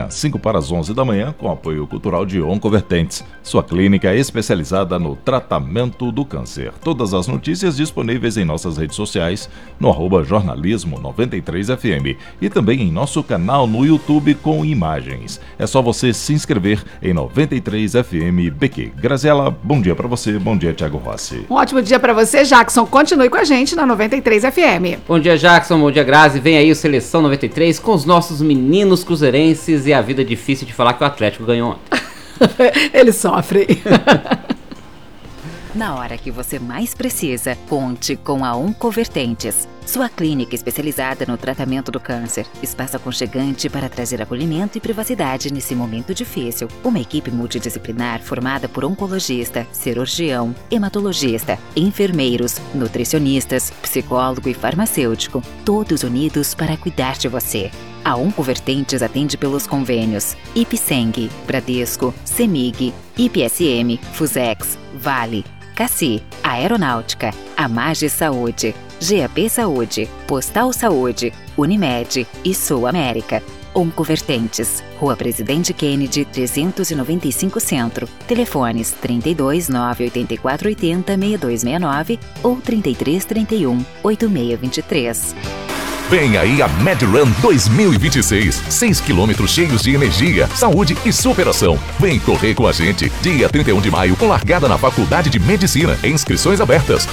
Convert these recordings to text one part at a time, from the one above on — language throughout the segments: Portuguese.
amanhã, 5 para as 11 da manhã, com apoio cultural de Oncovertentes, sua clínica especializada no tratamento do câncer. Todas as notícias disponíveis em nossas redes sociais, no @jornalismo93fm e também em nosso canal no YouTube com imagens. É só você se inscrever em 93FM BQ. Graziela, bom dia para você, bom dia Thiago Rossi. Um ótimo dia para você, Jackson. Continue com a gente na 93FM. Bom dia, Jackson, bom dia, Grazi. Vem aí o Seleção 93 com os nossos meninos cruzeirenses e a vida difícil de falar que o Atlético ganhou ontem. Ele sofre. Na hora que você mais precisa, conte com a Oncovertentes, sua clínica especializada no tratamento do câncer. Espaço aconchegante para trazer acolhimento e privacidade nesse momento difícil. Uma equipe multidisciplinar formada por oncologista, cirurgião, hematologista, enfermeiros, nutricionistas, psicólogo e farmacêutico, todos unidos para cuidar de você. A Oncovertentes atende pelos convênios Ipseng, Bradesco, Semig, IPSM, Fusex, Vale, Cassi, Aeronáutica, Amage Saúde, GAP Saúde, Postal Saúde, Unimed e Sul América. Oncovertentes, Rua Presidente Kennedy, 395 Centro. Telefones 32 984 80 6269 ou 33 31 8623. Vem aí a MedRun 2026. 6 quilômetros cheios de energia, saúde e superação. Vem correr com a gente. Dia 31 de maio, com largada na Faculdade de Medicina. Inscrições abertas.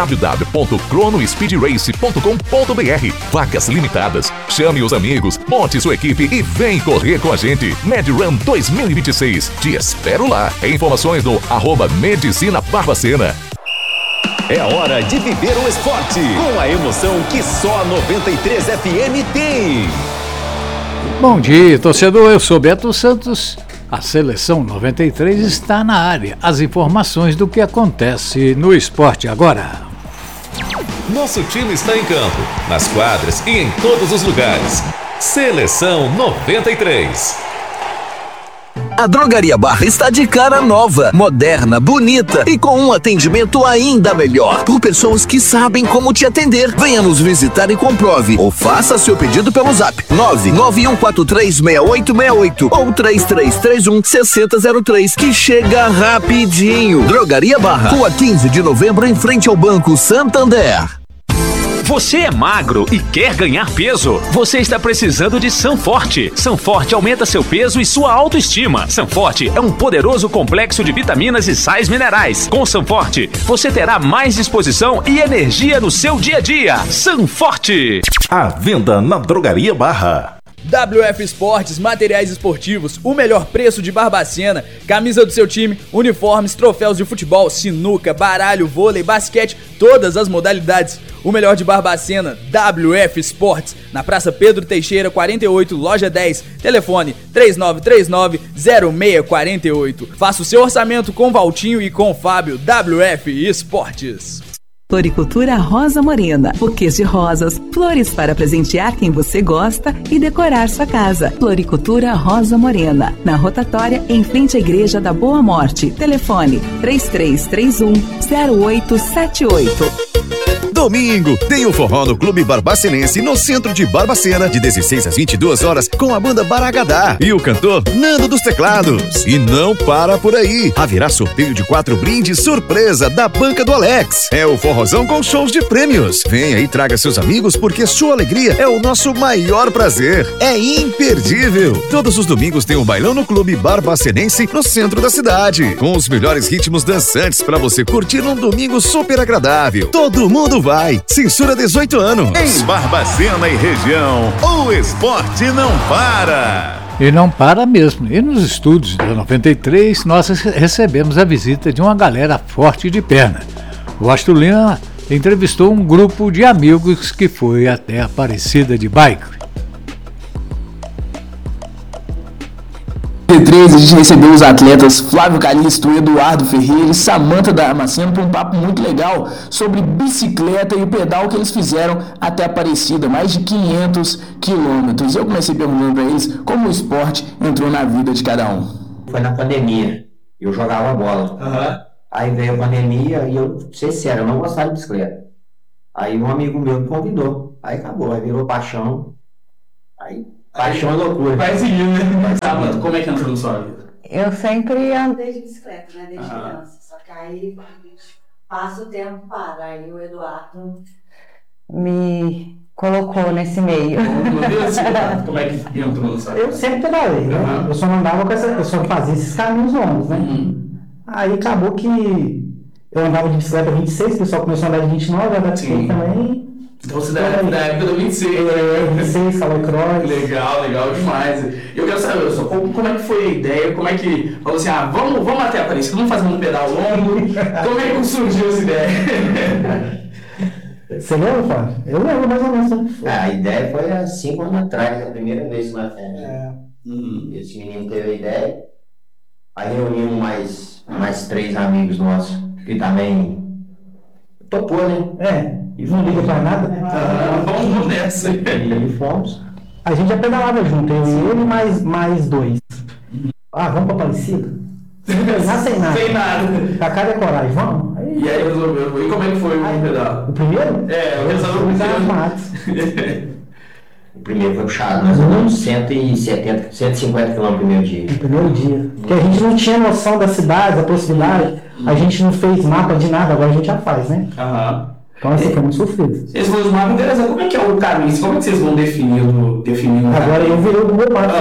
www.cronospeedrace.com.br. Vagas limitadas. Chame os amigos, monte sua equipe e vem correr com a gente. MedRun 2026. Te espero lá. Informações no @Medicina Barbacena. É hora de viver o esporte com a emoção que só a 93FM tem. Bom dia, torcedor. Eu sou Beto Santos. A Seleção 93 está na área. As informações do que acontece no esporte agora. Nosso time está em campo, nas quadras e em todos os lugares. Seleção 93. A Drogaria Barra está de cara nova, moderna, bonita e com um atendimento ainda melhor. Por pessoas que sabem como te atender. Venha nos visitar e comprove. Ou faça seu pedido pelo zap 991436868 ou 3331-6003 que chega rapidinho. Drogaria Barra, Rua 15 de Novembro, em frente ao Banco Santander. Você é magro e quer ganhar peso? Você está precisando de Sanforte. Sanforte aumenta seu peso e sua autoestima. Sanforte é um poderoso complexo de vitaminas e sais minerais. Com Sanforte, você terá mais disposição e energia no seu dia a dia. Sanforte! À venda na Drogaria Barra. WF Esportes, materiais esportivos, o melhor preço de Barbacena, camisa do seu time, uniformes, troféus de futebol, sinuca, baralho, vôlei, basquete, todas as modalidades. O melhor de Barbacena, WF Esportes, na Praça Pedro Teixeira, 48, loja 10, telefone 3939-0648. Faça o seu orçamento com Valtinho e com Fábio. WF Esportes. Floricultura Rosa Morena, buquês de rosas, flores para presentear quem você gosta e decorar sua casa. Floricultura Rosa Morena, na rotatória em frente à Igreja da Boa Morte. Telefone 3331-0878. Domingo, tem o forró no Clube Barbacenense, no centro de Barbacena, de 16 às 22 horas, com a banda Baragadá e o cantor Nando dos Teclados. E não para por aí, haverá sorteio de 4 brindes surpresa da banca do Alex. É o forrozão com shows de prêmios. Venha e traga seus amigos, porque sua alegria é o nosso maior prazer. É imperdível. Todos os domingos tem um bailão no Clube Barbacenense, no centro da cidade, com os melhores ritmos dançantes para você curtir num domingo super agradável. Todo mundo vai. Censura 18 anos. Em Barbacena e região, o esporte não para. E não para mesmo. E nos estúdios da 93, nós recebemos a visita de uma galera forte de perna. O Astro Lima entrevistou um grupo de amigos que foi até Aparecida de bike. 13, a gente recebeu os atletas Flávio Calixto, Eduardo Ferreira e Samanta Damasceno para um papo muito legal sobre bicicleta e o pedal que eles fizeram até Aparecida, mais de 500 quilômetros. Eu comecei perguntando para eles como o esporte entrou na vida de cada um. Foi na pandemia, eu jogava bola. Aí veio a pandemia e eu, ser sério, eu não gostava de bicicleta. Aí um amigo meu me convidou, aí acabou, aí virou paixão. Aí paixão é loucura. Vai seguindo, né? como é que entrou na sua vida? Eu sempre andei de bicicleta, né, desde criança. Só que aí, quando a gente passa o tempo, para. Aí o Eduardo me colocou nesse meio. Como é que entrou na sua vida? Eu sempre pedalei, né? Eu só não andava com eu só fazia esses caminhos longos, né? Aí acabou que eu andava de bicicleta 26, o pessoal começou a andar de 29, eu andava de bicicleta também. Então você da época do 26. 26, falou cross. Legal demais. Eu quero saber, só, como é que foi a ideia, como é que falou assim, vamos até a Aparecida, vamos fazer um pedal longo, como é que surgiu essa ideia? Você lembra, Fábio? Eu lembro mais ou menos. A ideia foi há 5 anos atrás, a primeira vez que nós fomos. Esse menino teve a ideia, aí reunimos mais 3 amigos nossos, que também topou, né? Não liga pra nada, né? Vamos nessa. E fomos. A gente já pedalava junto, eu e ele mais 2. Vamos pra Aparecida? Sem nada. Sem nada. A cara é coragem, vamos? E aí resolveu. E como é que foi o pedal? O primeiro? Eu resolvi o primeiro. O primeiro foi puxado, nós andamos 170, 150 km no primeiro dia. No primeiro dia. Porque a gente não tinha noção da cidade, da proximidade, a gente não fez mapa de nada, agora a gente já faz, né? Então assim, foi muito sofrido. Esse foi os mapas interessantes. Como é que é o caminho? Como é que vocês vão definindo Agora eu virei o Google Maps.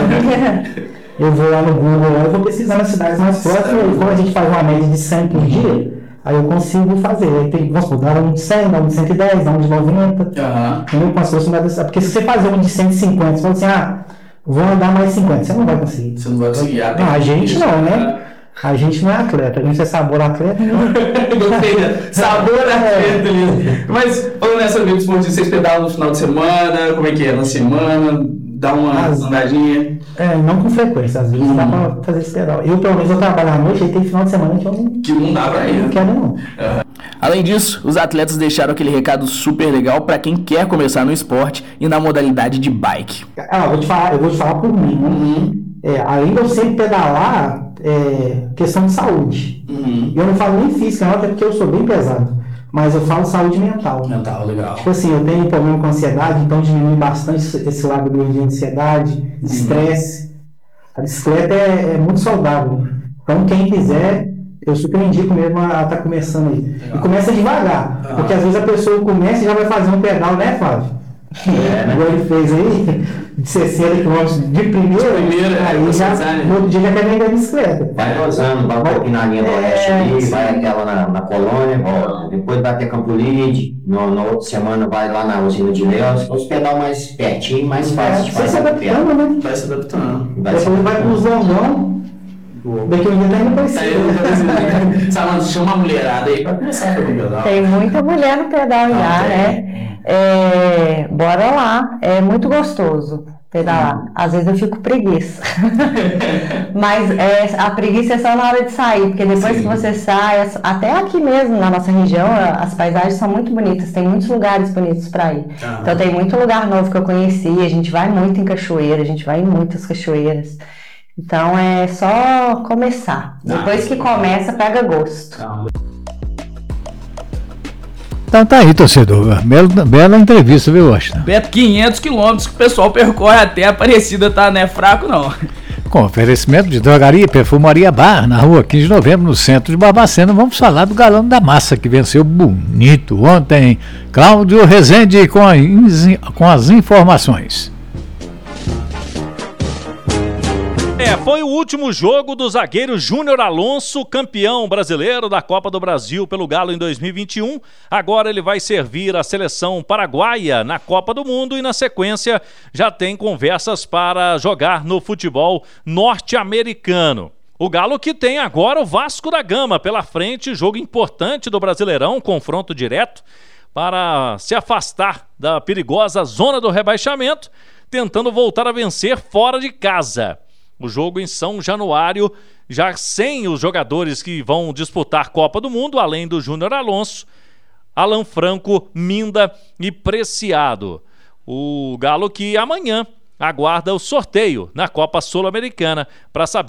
Eu vou lá no Google, eu vou pesquisar nas cidades mais próximas, e como a gente faz uma média de 100 por dia, aí eu consigo fazer. Aí tem, vamos supor, dá um de 100, dá um de 110, dá um de 90. Entendeu? Porque se você fazer um de 150, você fala assim, vou andar mais 50, você não vai conseguir. Você não vai conseguir. Não, a gente não, né? A gente não é atleta, a gente é sabor atleta. Sabor atleta mesmo. Mas falando nessa vida esportiva, vocês pedalam no final de semana? Como é que é? Na semana? Dá uma andadinha? Não com frequência, às vezes dá pra fazer esse pedal. Eu, pelo menos, eu trabalho à noite, aí tem final de semana que eu não dá pra ir. Não quero, não. Além disso, os atletas deixaram aquele recado super legal para quem quer começar no esporte e na modalidade de bike. Eu vou te falar por mim. Além de eu sempre pedalar, questão de saúde. E eu não falo nem física, não, até porque eu sou bem pesado. Mas eu falo saúde mental. Mental, legal. Tipo assim, eu tenho problema com ansiedade, então diminui bastante esse lado de ansiedade, de estresse. A bicicleta é muito saudável. Então, quem quiser, eu super indico mesmo a estar começando aí. Legal. E começa devagar, porque às vezes a pessoa começa e já vai fazer um pedal, né, Flávio? Igual ele fez aí, de 60 km de primeira, aí já, no outro dia já quer vender a bicicleta. Vai rozando, vai um pouquinho na linha do oeste ali, vai aquela na colônia, volta. Depois vai até Campo Lide, na outra semana vai lá na usina de Léus, os pedal mais pertinho, mais fácil de fazer. Vai se adaptando, né? Vai se adaptando. Depois vai pro longão. Daqui um dia tá indo pra cima. Sabe, chama uma mulherada aí pra começar a pedal. Tem muita mulher no pedal já, né? Bora lá, é muito gostoso pedalar. Às vezes eu fico preguiça. Mas a preguiça é só na hora de sair, porque depois que você sai, até aqui mesmo na nossa região, as paisagens são muito bonitas, tem muitos lugares bonitos para ir. Então tem muito lugar novo que eu conheci, a gente vai muito em cachoeira, a gente vai em muitas cachoeiras. Então é só começar. Depois que começa, pega gosto. Então tá aí, torcedor. Bela entrevista, viu, Washington? Beto, 500 quilômetros que o pessoal percorre até Aparecida, tá? Não é fraco, não. Com oferecimento de drogaria e perfumaria Bar, na rua 15 de novembro, no centro de Barbacena. Vamos falar do Galão da Massa, que venceu bonito ontem. Cláudio Rezende com as informações. Foi o último jogo do zagueiro Júnior Alonso, campeão brasileiro da Copa do Brasil pelo Galo em 2021. Agora ele vai servir a seleção paraguaia na Copa do Mundo e na sequência já tem conversas para jogar no futebol norte-americano. O Galo que tem agora o Vasco da Gama pela frente, jogo importante do Brasileirão, confronto direto para se afastar da perigosa zona do rebaixamento, tentando voltar a vencer fora de casa. O jogo em São Januário, já sem os jogadores que vão disputar Copa do Mundo, além do Júnior Alonso, Alan Franco, Minda e Preciado. O Galo que amanhã aguarda o sorteio na Copa Sul-Americana para saber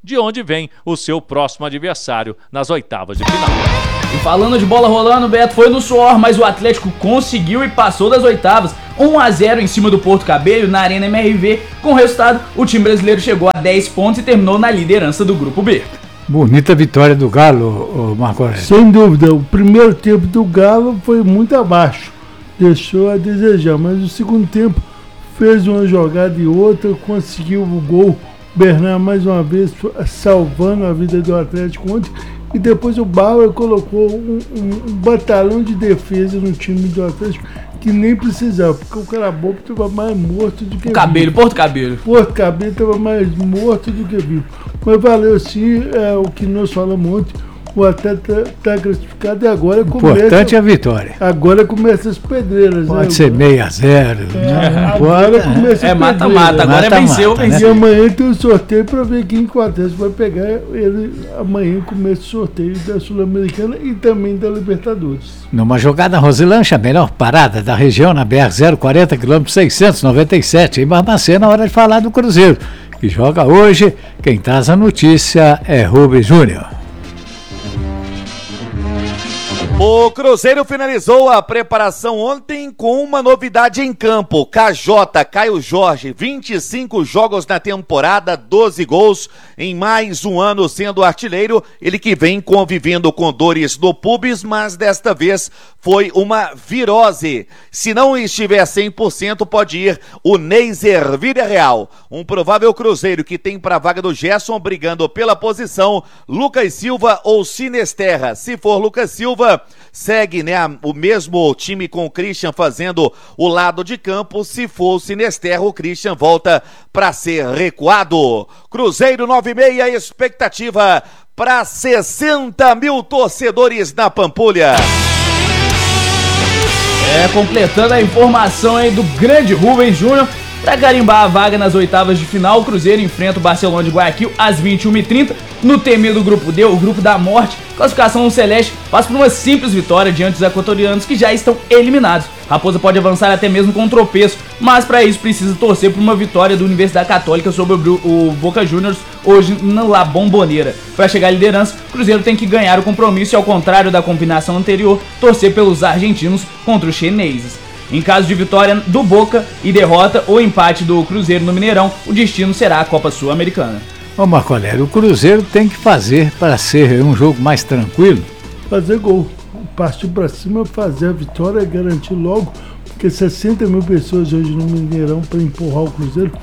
de onde vem o seu próximo adversário nas oitavas de final. E falando de bola rolando, Beto, foi no suor, mas o Atlético conseguiu e passou das oitavas. 1-0 em cima do Porto Cabello na Arena MRV. Com o resultado, o time brasileiro chegou a 10 pontos e terminou na liderança do Grupo B. Bonita vitória do Galo, Marco Aurélio. Sem dúvida, o primeiro tempo do Galo foi muito abaixo, deixou a desejar, mas o segundo tempo fez uma jogada e outra, conseguiu o gol. Bernard mais uma vez salvando a vida do Atlético ontem. E depois o Bauer colocou um batalhão de defesa no time do Atlético que nem precisava, porque o Carabobo estava mais morto do que vivo. Porto Cabello. Porto Cabello estava mais morto do que vivo. Mas valeu sim, o que nós falamos ontem. O atleta está classificado e agora começa... Importante é a vitória. Agora começa as pedreiras. Pode ser 6-0. Agora começa as mata-mata. Agora venceu. Né? E amanhã tem um sorteio para ver quem que o Atlético vai pegar. Ele amanhã começa o sorteio da Sul-Americana e também da Libertadores. Numa jogada Rosilândia, a melhor parada da região na BR-040, km 697, em Barbacena, hora de falar do Cruzeiro, que joga hoje. Quem traz a notícia é Rubens Júnior. O Cruzeiro finalizou a preparação ontem com uma novidade em campo. KJ, Caio Jorge, 25 jogos na temporada, 12 gols em mais um ano sendo artilheiro. Ele que vem convivendo com dores no pubis, mas desta vez foi uma virose. Se não estiver 100%, pode ir o Neiser Villarreal. Um provável Cruzeiro que tem para a vaga do Gerson brigando pela posição Lucas Silva ou Sinesterra. Se for Lucas Silva, segue, né, o mesmo time com o Christian fazendo o lado de campo. Se for o Sinesterra, o Christian volta para ser recuado. Cruzeiro 9,6, expectativa para 60 mil torcedores na Pampulha. Completando a informação aí do grande Rubens Júnior. Para carimbar a vaga nas oitavas de final, o Cruzeiro enfrenta o Barcelona de Guayaquil às 21h30 no temido Grupo D, o Grupo da Morte. Classificação no Celeste passa por uma simples vitória diante dos equatorianos que já estão eliminados. Raposa pode avançar até mesmo com um tropeço, mas para isso precisa torcer por uma vitória da Universidade Católica sobre o Boca Juniors hoje na La Bombonera. Para chegar à liderança, o Cruzeiro tem que ganhar o compromisso e, ao contrário da combinação anterior, torcer pelos argentinos contra os chineses. Em caso de vitória do Boca e derrota ou empate do Cruzeiro no Mineirão, o destino será a Copa Sul-Americana. Ô Marco Aurélio, o Cruzeiro tem que fazer para ser um jogo mais tranquilo? Fazer gol, partir para cima, fazer a vitória, garantir logo, porque 60 mil pessoas hoje no Mineirão para empurrar o Cruzeiro.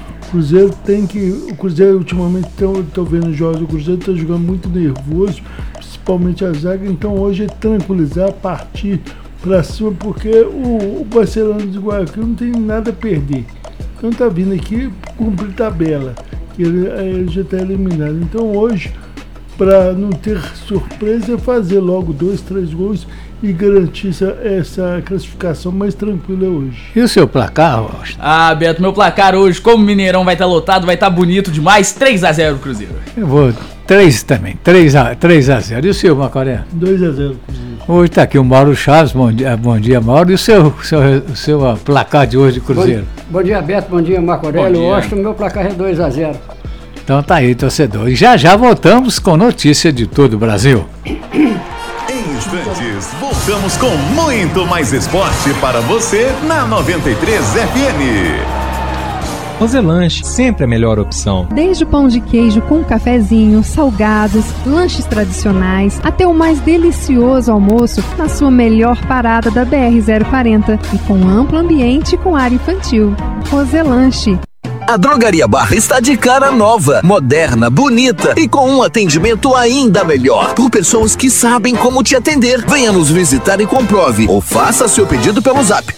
O Cruzeiro ultimamente, estou vendo os jogos do Cruzeiro, está jogando muito nervoso, principalmente a zaga, então hoje é tranquilizar, partir para cima, porque o Barcelona de Guayaquil não tem nada a perder. Então tá vindo aqui cumprir tabela, que ele já está eliminado. Então hoje, para não ter surpresa, é fazer logo 2, 3 gols e garantir essa classificação mais tranquila hoje. E o seu placar, Austin? Beto, meu placar hoje, como o Mineirão vai estar lotado, vai estar bonito demais, 3-0 Cruzeiro. Eu vou 3 também, 3-0. E o seu, Marco Aurélio? 2-0 Cruzeiro. Hoje está aqui o Mauro Chaves, bom dia Mauro. E o seu placar de hoje de Cruzeiro? Bom dia, Beto, bom dia, Marco Aurélio. Austin, meu placar é 2-0. Então tá aí, torcedor. E já voltamos com notícia de todo o Brasil. Em instantes, voltamos com muito mais esporte para você na 93 FM. Roselanche, sempre a melhor opção. Desde o pão de queijo com cafezinho, salgados, lanches tradicionais, até o mais delicioso almoço na sua melhor parada da BR-040 e com amplo ambiente com área infantil. Roselanche. A Drogaria Barra está de cara nova, moderna, bonita e com um atendimento ainda melhor. Por pessoas que sabem como te atender. Venha nos visitar e comprove. Ou faça seu pedido pelo zap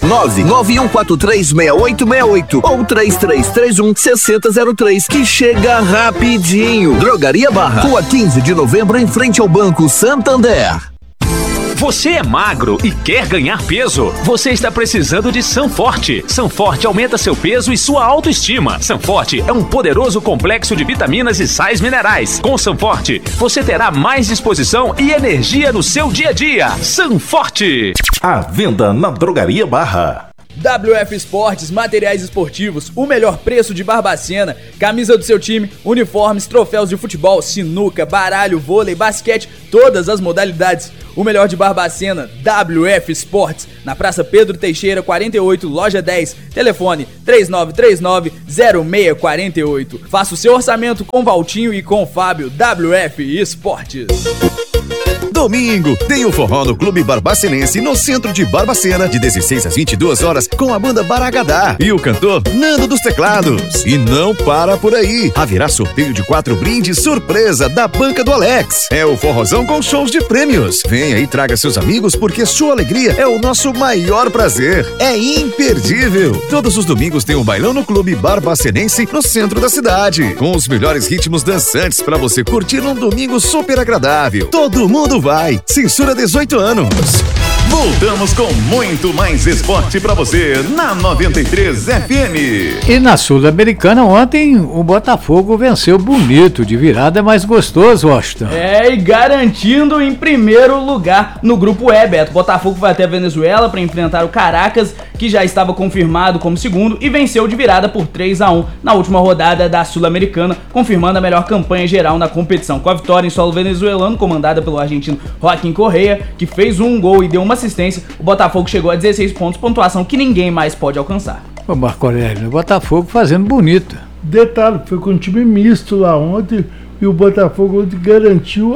991436868 ou 3331-6003, que chega rapidinho. Drogaria Barra, Rua 15 de Novembro, em frente ao Banco Santander. Você é magro e quer ganhar peso? Você está precisando de Sanforte. Sanforte aumenta seu peso e sua autoestima. Sanforte é um poderoso complexo de vitaminas e sais minerais. Com Sanforte, você terá mais disposição e energia no seu dia a dia. Sanforte! À venda na Drogaria Barra. WF Esportes, materiais esportivos, o melhor preço de Barbacena, camisa do seu time, uniformes, troféus de futebol, sinuca, baralho, vôlei, basquete, todas as modalidades. O melhor de Barbacena, WF Esportes, na Praça Pedro Teixeira, 48, loja 10, telefone 3939-0648. Faça o seu orçamento com Valtinho e com Fábio, WF Esportes. Domingo, tem o forró no Clube Barbacenense, no centro de Barbacena, de 16 às 22 horas, com a banda Baragadá e o cantor Nando dos Teclados. E não para por aí, haverá sorteio de 4 brindes surpresa da banca do Alex. É o forrozão com shows de prêmios. Venha e traga seus amigos, porque sua alegria é o nosso maior prazer. É imperdível. Todos os domingos tem um bailão no Clube Barbacenense, no centro da cidade, com os melhores ritmos dançantes para você curtir num domingo super agradável. Todo mundo vai. Censura 18 anos. Voltamos com muito mais esporte pra você na 93 FM. E na Sul-Americana ontem o Botafogo venceu bonito, de virada, mais gostoso, Washington. E garantindo em primeiro lugar no grupo E, Beto. Botafogo vai até a Venezuela para enfrentar o Caracas, que já estava confirmado como segundo, e venceu de virada por 3-1 na última rodada da Sul-Americana, confirmando a melhor campanha geral na competição. Com a vitória em solo venezuelano, comandada pelo argentino Joaquim Correa, que fez um gol e deu uma assistência, o Botafogo chegou a 16 pontos, pontuação que ninguém mais pode alcançar. O Marco Aurélio, o Botafogo fazendo bonito. Detalhe, foi com um time misto lá ontem, e o Botafogo ontem garantiu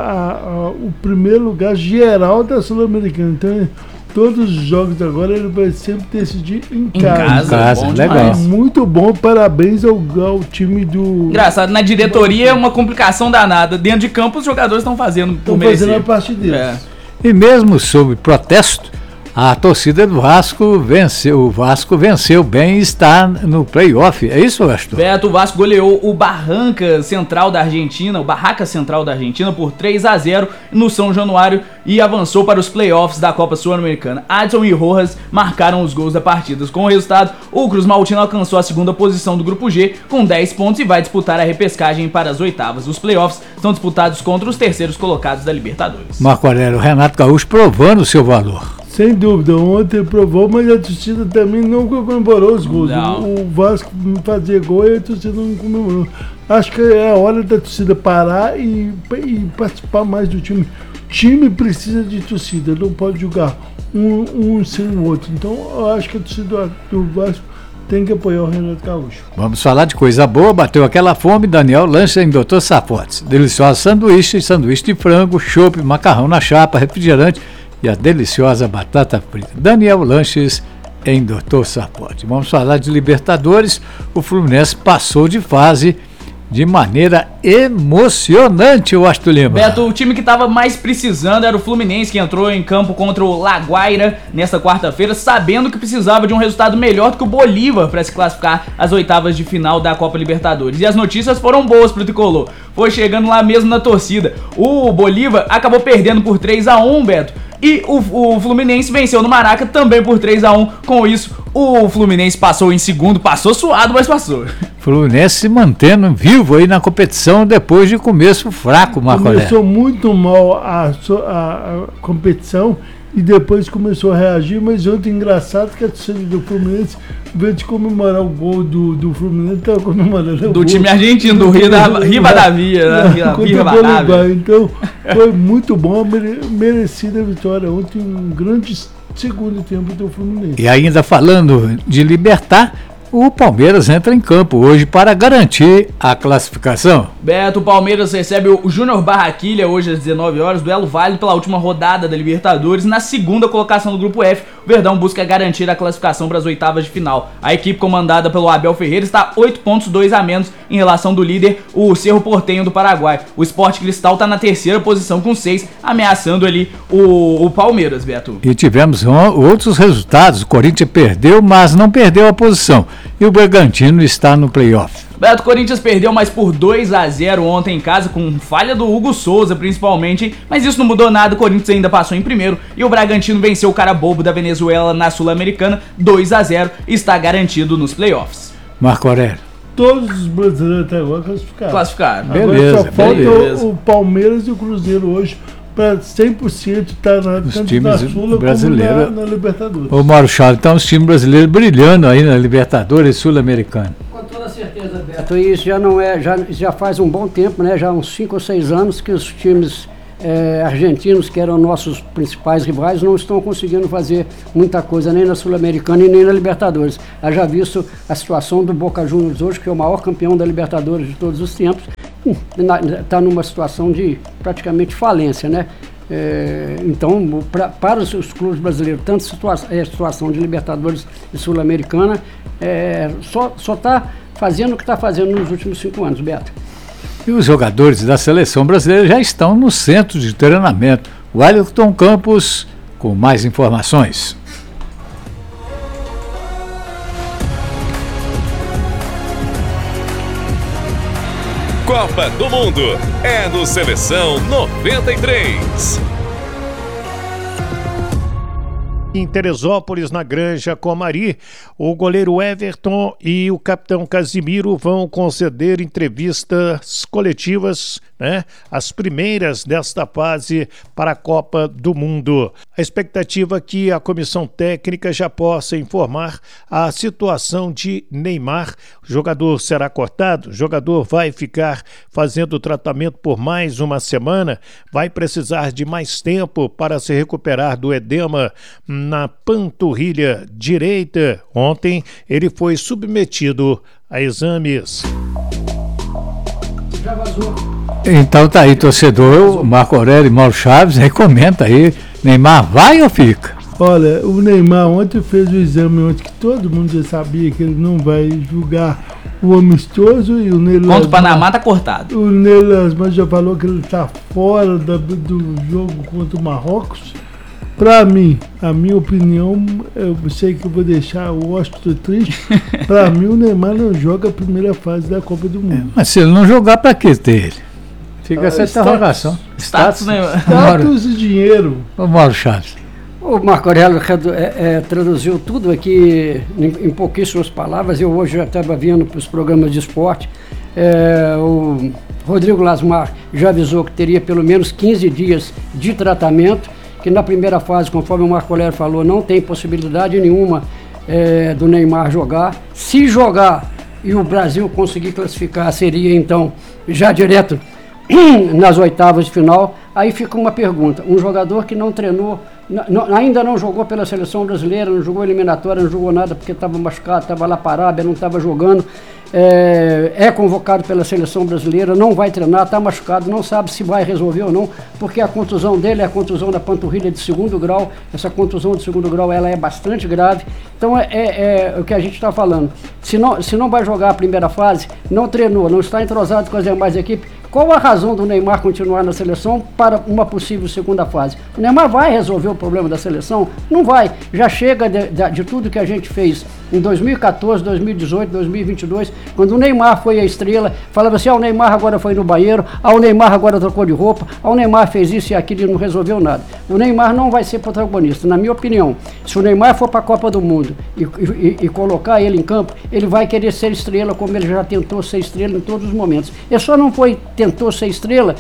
o primeiro lugar geral da Sul-Americana. Então, todos os jogos agora ele vai sempre decidir em casa. Legal. Muito bom, parabéns ao time do... Engraçado, na diretoria é uma complicação danada. Dentro de campo os jogadores estão fazendo por merecer. Estão fazendo a parte deles. E mesmo sob protesto, a torcida do Vasco venceu. O Vasco venceu bem e está no play-off. É isso, Astor? Beto, o Vasco goleou o Barraca Central da Argentina por 3-0 no São Januário e avançou para os play-offs da Copa Sul-Americana. Adson e Rojas marcaram os gols da partida. Com o resultado, o Cruz Maltino alcançou a segunda posição do grupo G com 10 pontos e vai disputar a repescagem para as oitavas. Os play-offs são disputados contra os terceiros colocados da Libertadores. Marco Aurélio, Renato Gaúcho provando o seu valor. Sem dúvida, ontem provou, mas a torcida também não comemorou os gols. O Vasco fazia gol e a torcida não comemorou. Acho que é a hora da torcida parar e participar mais do time. O time precisa de torcida, não pode jogar um sem o outro. Então, eu acho que a torcida do Vasco tem que apoiar o Renato Gaúcho. Vamos falar de coisa boa, bateu aquela fome, Daniel lancha em Dr. Sapotes. Deliciosa sanduíche de frango, chopp, macarrão na chapa, refrigerante e a deliciosa batata frita. Daniel Lanches em Dr. Sapote. Vamos falar de Libertadores. O Fluminense passou de fase de maneira emocionante, o Astor Lima. Beto, o time que estava mais precisando era o Fluminense, que entrou em campo contra o La Guaira nesta quarta-feira, sabendo que precisava de um resultado melhor do que o Bolívar para se classificar às oitavas de final da Copa Libertadores. E as notícias foram boas pro tricolor. Foi chegando lá mesmo na torcida. O Bolívar acabou perdendo por 3-1, Beto. E o Fluminense venceu no Maraca também por 3-1. Com isso, o Fluminense passou em segundo. Passou suado, mas passou. Fluminense se mantendo vivo aí na competição depois de começo fraco, Marco Aurélio. Começou muito mal a competição e depois começou a reagir, mas ontem engraçado que a torcida do Fluminense, em vez de comemorar o gol do Fluminense, estava comemorando do time argentino, do Rivadavia, né? Então foi muito bom, merecida a vitória ontem, um grande segundo tempo do Fluminense. E ainda falando de Libertad, o Palmeiras entra em campo hoje para garantir a classificação. Beto, o Palmeiras recebe o Júnior Barranquilla hoje às 19 horas, duelo válido pela última rodada da Libertadores. Na segunda colocação do grupo F, o Verdão busca garantir a classificação para as oitavas de final. A equipe comandada pelo Abel Ferreira está 8 pontos, 2 a menos em relação do líder, o Cerro Porteño do Paraguai. O Sport Cristal está na terceira posição com 6, ameaçando ali o Palmeiras, Beto. E tivemos outros resultados. O Corinthians perdeu, mas não perdeu a posição. E o Bragantino está no playoff. Beto, o Corinthians perdeu, mas por 2-0 ontem em casa, com falha do Hugo Souza principalmente, mas isso não mudou nada, o Corinthians ainda passou em primeiro e o Bragantino venceu o cara bobo da Venezuela na Sul-Americana 2-0 e está garantido nos playoffs. Marco Aurélio. Todos os brasileiros até agora classificaram. Beleza, agora só falta o Palmeiras e o Cruzeiro hoje para 100% estar tanto na Sula como na Libertadores. Ô Mauro Charles, então os times brasileiros brilhando aí na Libertadores e Sul-Americana. Com toda certeza, Beto. Isso já faz um bom tempo, né? Já uns 5 ou 6 anos que os times argentinos, que eram nossos principais rivais, não estão conseguindo fazer muita coisa, nem na Sul-Americana e nem na Libertadores. Já visto a situação do Boca Juniors hoje, que é o maior campeão da Libertadores de todos os tempos, está numa situação de praticamente falência, né? Então, para os clubes brasileiros, tanto a situação de Libertadores e Sul-Americana, só está fazendo o que está fazendo nos últimos 5 anos, Beto. E os jogadores da seleção brasileira já estão no centro de treinamento. O Wellington Campos com mais informações. Copa do Mundo é no Seleção 93. Em Teresópolis, na Granja Comari, o goleiro Everton e o capitão Casimiro vão conceder entrevistas coletivas, as primeiras desta fase para a Copa do Mundo. A expectativa é que a comissão técnica já possa informar a situação de Neymar. O jogador será cortado, o jogador vai ficar fazendo tratamento por mais uma semana, vai precisar de mais tempo para se recuperar do edema na panturrilha direita. Ontem ele foi submetido a exames. Já vazou. Então tá aí, torcedor, Marco Aurélio e Mauro Chaves, aí comenta aí, Neymar vai ou fica? Olha, o Neymar ontem fez o exame ontem que todo mundo já sabia que ele não vai jogar o amistoso e o Ney Lasman... Contra o Panamá tá cortado. O Ney Lasman já falou que ele tá fora do jogo contra o Marrocos. Pra mim, a minha opinião, eu sei que eu vou deixar o Washington triste, pra mim o Neymar não joga a primeira fase da Copa do Mundo. Mas se ele não jogar, pra que ter ele? Fica essa interrogação. Status e dinheiro. Ô Mauro Chaves. O Marco Aurélio traduziu tudo aqui em pouquíssimas palavras. Eu hoje já estava vendo para os programas de esporte. O Rodrigo Lasmar já avisou que teria pelo menos 15 dias de tratamento, que na primeira fase, conforme o Marco Aurélio falou, não tem possibilidade nenhuma do Neymar jogar. Se jogar e o Brasil conseguir classificar, seria então já direto nas oitavas de final. Aí fica uma pergunta: um jogador que não treinou, ainda não jogou pela seleção brasileira, não jogou eliminatória, não jogou nada porque estava machucado, estava lá para a Arábia, não estava jogando, é convocado pela seleção brasileira, não vai treinar, está machucado, não sabe se vai resolver ou não, porque a contusão dele é a contusão da panturrilha de 2º grau. Essa contusão de 2º grau ela é bastante grave. Então é o que a gente está falando. Se não vai jogar a primeira fase, não treinou, não está entrosado com as demais equipes, qual a razão do Neymar continuar na seleção para uma possível segunda fase? O Neymar vai resolver o problema da seleção? Não vai. Já chega de tudo que a gente fez em 2014, 2018, 2022, quando o Neymar foi a estrela, falava assim: o Neymar agora foi no banheiro, o Neymar agora trocou de roupa, o Neymar fez isso e aquilo e não resolveu nada. O Neymar não vai ser protagonista, na minha opinião. Se o Neymar for para a Copa do Mundo e colocar ele em campo, ele vai querer ser estrela, como ele já tentou ser estrela em todos os momentos. Ele só não tentou ser estrela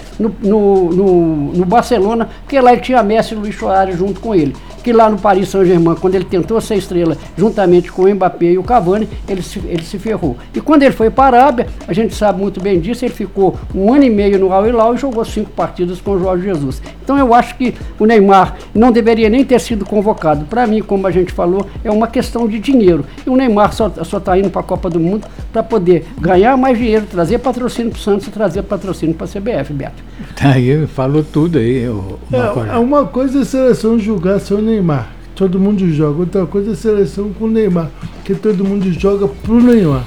no Barcelona, porque lá ele tinha Messi e Luis Suárez junto com ele. Que lá no Paris Saint-Germain, quando ele tentou ser estrela juntamente com o Mbappé e o Cavani, ele se ferrou. E quando ele foi para a Arábia, a gente sabe muito bem disso, ele ficou 1 ano e meio no Al Hilal e jogou 5 partidas com o Jorge Jesus. Então eu acho que o Neymar não deveria nem ter sido convocado. Para mim, como a gente falou, é uma questão de dinheiro. E o Neymar só está indo para a Copa do Mundo para poder ganhar mais dinheiro, trazer patrocínio para o Santos e trazer patrocínio para a CBF, Beto. Aí falou tudo aí. Uma coisa é a seleção julgar seu Neymar, todo mundo joga. Outra coisa é a seleção com o Neymar, que todo mundo joga pro Neymar.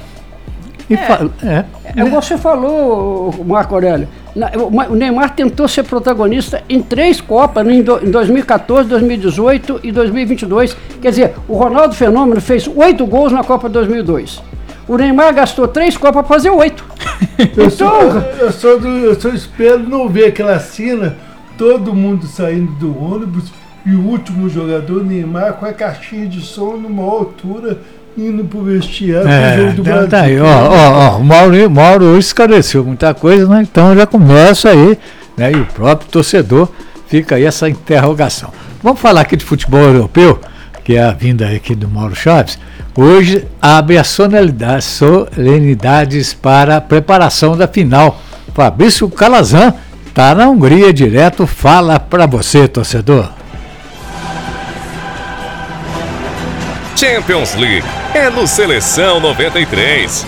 Você falou, Marco Aurélio, o Neymar tentou ser protagonista em 3 Copas, em 2014, 2018 e 2022. Quer dizer, o Ronaldo Fenômeno fez 8 gols na Copa 2002. O Neymar gastou 3 Copas para fazer 8. Eu só espero não ver aquela cena, todo mundo saindo do ônibus e o último jogador, Neymar, com a caixinha de som numa altura, indo pro vestiário pro jogo do Brasil. Tá aí, o Mauro hoje esclareceu muita coisa, né? Então já começa aí, né? E o próprio torcedor Fica aí essa interrogação. Vamos falar aqui de futebol europeu, que é a vinda aqui do Mauro Chaves. Hoje abre as solenidades para a preparação da final. Fabrício Calazan está na Hungria direto, fala para você, torcedor. Champions League é no Seleção 93.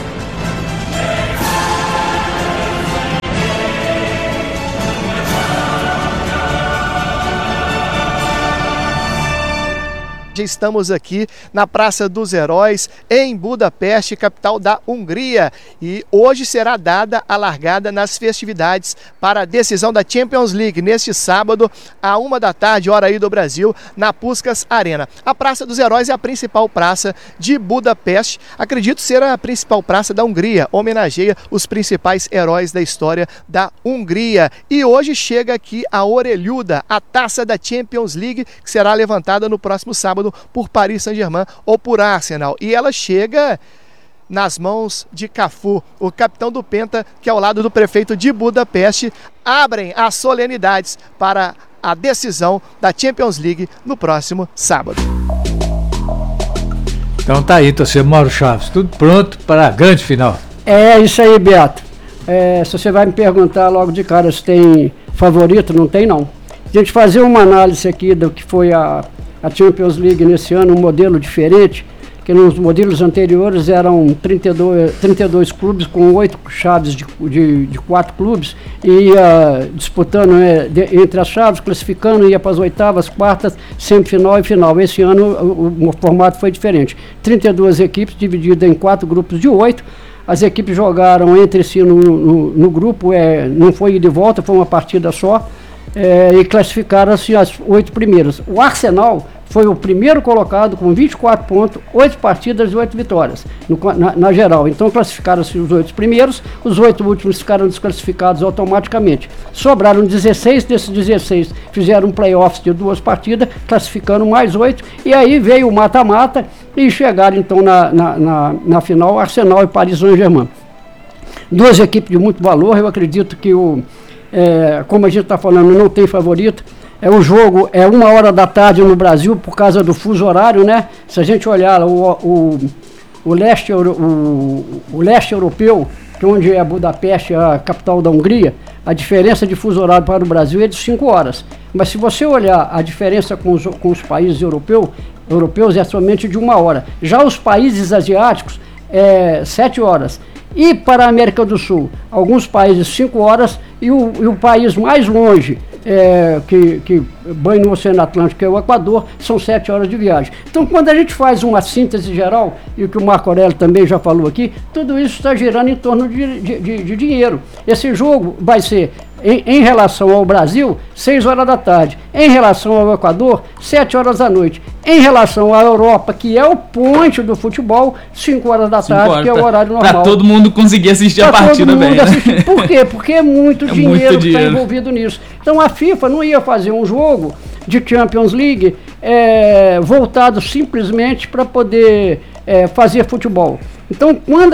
Estamos aqui na Praça dos Heróis, em Budapeste, capital da Hungria. E hoje será dada a largada nas festividades para a decisão da Champions League, neste sábado, à 13h, hora aí do Brasil, na Puskás Arena. A Praça dos Heróis é a principal praça de Budapeste, acredito ser a principal praça da Hungria, homenageia os principais heróis da história da Hungria. E hoje chega aqui a orelhuda, a taça da Champions League, que será levantada no próximo sábado por Paris Saint-Germain ou por Arsenal. E ela chega nas mãos de Cafu, o capitão do Penta, que ao lado do prefeito de Budapeste, abrem as solenidades para a decisão da Champions League no próximo sábado. Então tá aí, torcedor Mauro Chaves, tudo pronto para a grande final. É isso aí, Beto. Se você vai me perguntar logo de cara se tem favorito, não tem não. A gente fazer uma análise aqui do que foi a Champions League nesse ano, um modelo diferente, que nos modelos anteriores eram 32 clubes com 8 chaves de 4 clubes, e ia disputando entre as chaves, classificando, ia para as oitavas, quartas, semifinal e final. Esse ano o formato foi diferente. 32 equipes divididas em 4 grupos de 8. As equipes jogaram entre si no grupo, não foi ida e volta, foi uma partida só. E classificaram-se as 8 primeiras. O Arsenal foi o primeiro colocado com 24 pontos, 8 partidas e 8 vitórias na geral. Então classificaram-se os 8 primeiros, os 8 últimos ficaram desclassificados automaticamente. Sobraram 16, desses 16 fizeram um playoffs de 2 partidas, classificando mais 8, e aí veio o mata-mata e chegaram então na final Arsenal e Paris Saint-Germain. 2 equipes de muito valor, eu acredito que como a gente está falando, não tem favorito. O jogo é 13h no Brasil por causa do fuso horário, né? Se a gente olhar o leste europeu, que onde é Budapeste, a capital da Hungria, a diferença de fuso horário para o Brasil é de 5 horas. Mas se você olhar a diferença com os países europeus é somente de 1 hora. Já os países asiáticos é 7 horas. E para a América do Sul, alguns países 5 horas, e o país mais longe, que banha no Oceano Atlântico, que é o Equador, são 7 horas de viagem. Então, quando a gente faz uma síntese geral, e o que o Marco Aurélio também já falou aqui, tudo isso está girando em torno de dinheiro. Esse jogo vai ser, em relação ao Brasil, 6 horas da tarde. Em relação ao Equador, 7 horas da noite. Em relação à Europa, que é o ponte do futebol, 5 horas da tarde, que é o horário normal. Para todo mundo conseguir assistir a partida bem. Assistir. Por quê? Porque é muito dinheiro que está envolvido nisso. Então a FIFA não ia fazer um jogo de Champions League voltado simplesmente para poder fazer futebol. Então, quando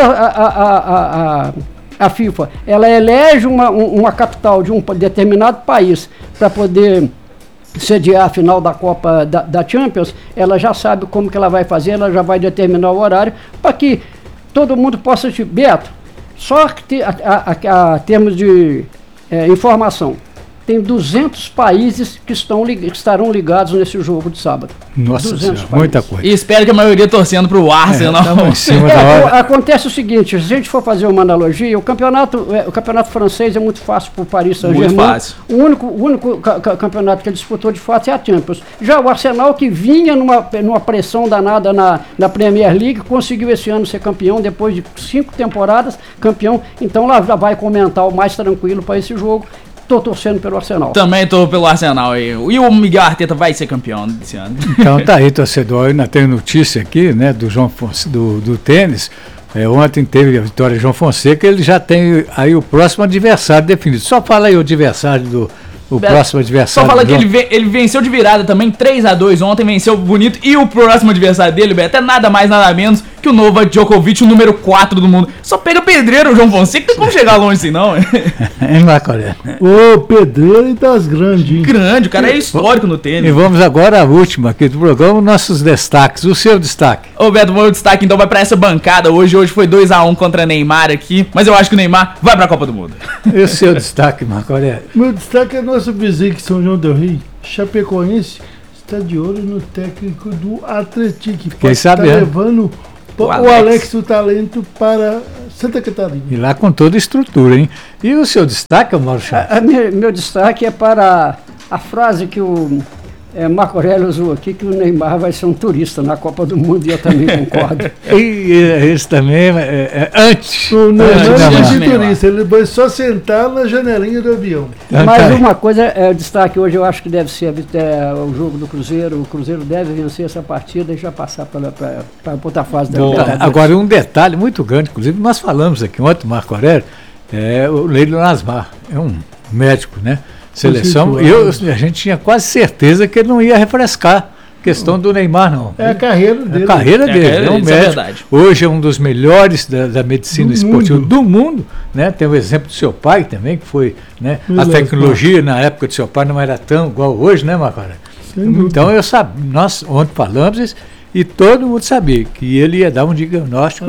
a FIFA ela elege uma capital de um determinado país para poder sediar a final da Copa da Champions, ela já sabe como que ela vai fazer, ela já vai determinar o horário para que todo mundo possa assistir. Beto, só que a termos de informação, tem 200 países que estarão ligados nesse jogo de sábado. Nossa Senhora, muita coisa. E espero que a maioria torcendo para o Arsenal. Acontece o seguinte, se a gente for fazer uma analogia, o campeonato francês é muito fácil para o Paris Saint-Germain. Muito fácil. O único campeonato que ele disputou de fato é a Champions. Já o Arsenal, que vinha numa pressão danada na Premier League, conseguiu esse ano ser campeão, depois de 5 temporadas, campeão. Então lá já vai com o mental mais tranquilo para esse jogo. Tô torcendo pelo Arsenal. Também tô pelo Arsenal aí. E o Miguel Arteta vai ser campeão desse ano. Então tá aí, torcedor. Ainda tem notícia aqui, né, do João do tênis. Ontem teve a vitória de João Fonseca, ele já tem aí o próximo adversário definido. Só fala aí o adversário próximo adversário. Só fala que ele venceu de virada também, 3-2 ontem, venceu bonito. E o próximo adversário dele, Beto, é nada mais, nada menos que o Novak Djokovic, o número 4 do mundo. Só pega pedreiro, João Fonseca, não tem como chegar longe assim, não. Hein, Marco Aurélio? Ô, pedreiro e das grandes, hein? Grande, o cara é histórico no tênis. E vamos agora à última aqui do programa, nossos destaques. O seu destaque. Ô, Beto, o meu destaque então vai pra essa bancada hoje. Hoje foi 2-1 contra Neymar aqui, mas eu acho que o Neymar vai pra Copa do Mundo. E o seu destaque, Marco Aurélio? Meu destaque é nosso vizinho que São João del Rei, Chapecoense, está de olho no técnico do Atlético. Fiquei sabendo. Está levando o Alex do Talento para Santa Catarina. E lá com toda a estrutura, hein? E o seu destaque, Mauro Chaves? Meu destaque é para a frase que o Marco Aurélio usou aqui, que o Neymar vai ser um turista na Copa do Mundo, e eu também concordo. E isso também antes. O Neymar não vai ser turista, ele vai só sentar na janelinha do avião. Mas uma coisa, destaque hoje, eu acho que deve ser o jogo do Cruzeiro. O Cruzeiro deve vencer essa partida e já passar para outra fase da Libertadores. Agora, um detalhe muito grande, inclusive nós falamos aqui ontem, Marco Aurélio, o Leilo Nasmar, é um médico, né? Seleção, a gente tinha quase certeza que ele não ia refrescar a questão do Neymar, não. É a carreira dele. A carreira dele, é um médico. Hoje é um dos melhores da medicina esportiva do mundo, né? Tem o exemplo do seu pai também, que foi, né? A tecnologia na época do seu pai não era tão igual hoje, né, Marcos? Então nós ontem falamos isso, e todo mundo sabia que ele ia dar um diagnóstico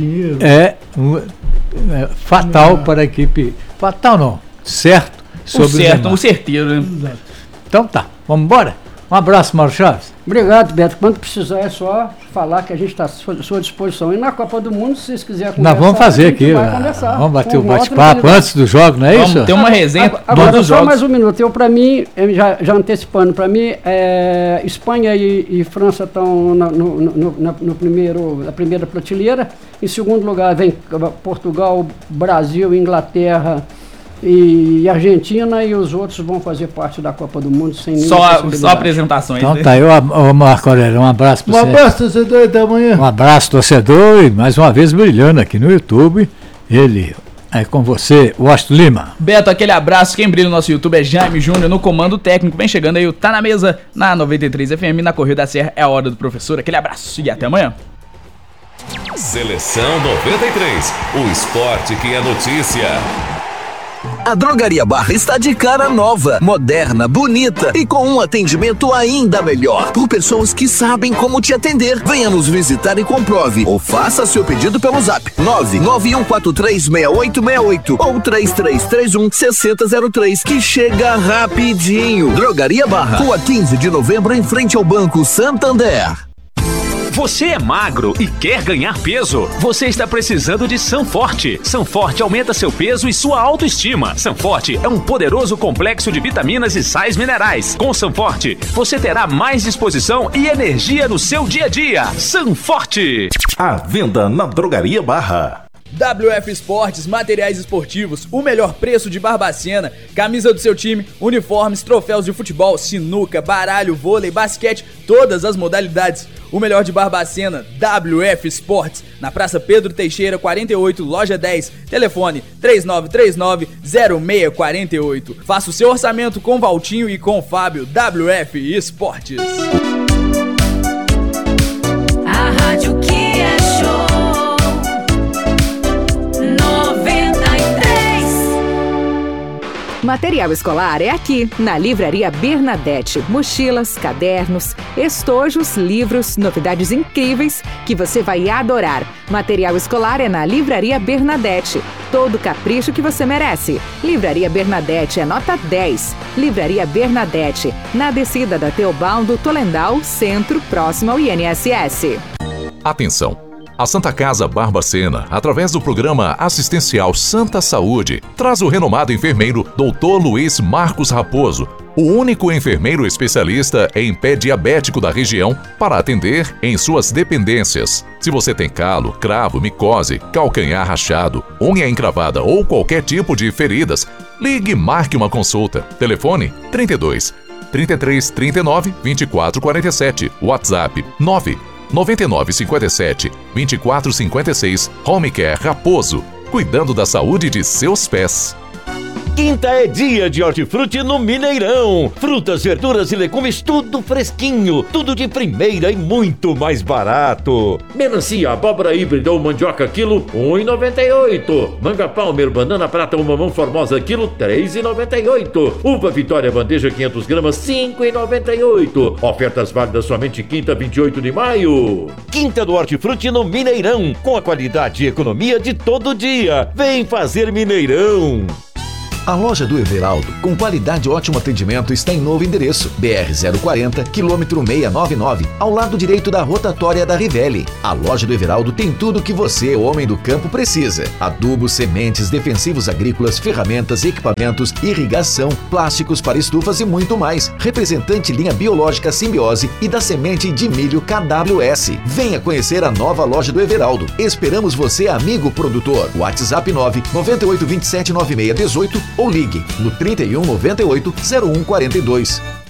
fatal para a equipe. Fatal não, certo. Um certeiro, né? Então tá, vamos embora? Um abraço, Mauro Chaves. Obrigado, Beto. Quando precisar é só falar que a gente está à sua disposição. E na Copa do Mundo, se vocês quiserem conversar, nós vamos fazer aqui, vamos bater o bate-papo antes do jogo, não é isso? Vamos ter uma resenha agora só jogos. Mais um minuto. Para mim, já antecipando, para mim, Espanha e França estão na primeira prateleira. Em segundo lugar vem Portugal, Brasil, Inglaterra e Argentina, e os outros vão fazer parte da Copa do Mundo sem nenhuma só apresentações. Então tá, Marco Aurélio, um abraço para você. Um abraço, torcedor, até amanhã. Um abraço, torcedor, e mais uma vez brilhando aqui no YouTube, ele aí com você, Washington Lima. Beto, aquele abraço, quem brilha no nosso YouTube é Jaime Júnior no comando técnico, vem chegando aí o Tá Na Mesa, na 93 FM, na Correio da Serra, é a hora do professor, aquele abraço e até amanhã. Seleção 93, o esporte que é notícia. A Drogaria Barra está de cara nova, moderna, bonita e com um atendimento ainda melhor. Por pessoas que sabem como te atender. Venha nos visitar e comprove. Ou faça seu pedido pelo zap 991436868 ou 3331-6003, que chega rapidinho. Drogaria Barra, Rua 15 de Novembro, em frente ao Banco Santander. Você é magro e quer ganhar peso? Você está precisando de Sanforte. Sanforte aumenta seu peso e sua autoestima. Sanforte é um poderoso complexo de vitaminas e sais minerais. Com Sanforte, você terá mais disposição e energia no seu dia a dia. Sanforte! À venda na Drogaria Barra. WF Esportes, materiais esportivos, o melhor preço de Barbacena, camisa do seu time, uniformes, troféus de futebol, sinuca, baralho, vôlei, basquete, todas as modalidades. O melhor de Barbacena, WF Esportes, na Praça Pedro Teixeira, 48, loja 10, telefone 3939-0648. Faça o seu orçamento com Valtinho e com Fábio, WF Esportes. A rádio que é show. Material escolar é aqui, na Livraria Bernadette. Mochilas, cadernos, estojos, livros, novidades incríveis que você vai adorar. Material escolar é na Livraria Bernadette. Todo o capricho que você merece. Livraria Bernadette é nota 10. Livraria Bernadette, na descida da Teobaldo Tolendal, centro, próximo ao INSS. Atenção! A Santa Casa Barbacena, através do programa assistencial Santa Saúde, traz o renomado enfermeiro Dr. Luiz Marcos Raposo, o único enfermeiro especialista em pé diabético da região, para atender em suas dependências. Se você tem calo, cravo, micose, calcanhar rachado, unha encravada ou qualquer tipo de feridas, ligue e marque uma consulta. Telefone 32 33 39 24 47, WhatsApp 9957-2456, Home Care Raposo, cuidando da saúde de seus pés. Quinta é dia de hortifruti no Mineirão. Frutas, verduras e legumes, tudo fresquinho, tudo de primeira e muito mais barato. Melancia, abóbora híbrida ou mandioca quilo, R$1,98. Manga Palmer, banana prata ou mamão formosa quilo, R$3,98. Uva Vitória bandeja 500 gramas, R$5,98. Ofertas válidas somente quinta, 28 de maio. Quinta do Hortifruti no Mineirão, com a qualidade e economia de todo dia. Vem fazer Mineirão. A loja do Everaldo, com qualidade e ótimo atendimento, está em novo endereço, BR-040, quilômetro 699, ao lado direito da rotatória da Rivelli. A loja do Everaldo tem tudo que você, homem do campo, precisa: adubos, sementes, defensivos agrícolas, ferramentas, equipamentos, irrigação, plásticos para estufas e muito mais. Representante linha biológica Simbiose e da semente de milho KWS. Venha conhecer a nova loja do Everaldo. Esperamos você, amigo produtor. WhatsApp 998279618 ou ligue no 31 98 01 42.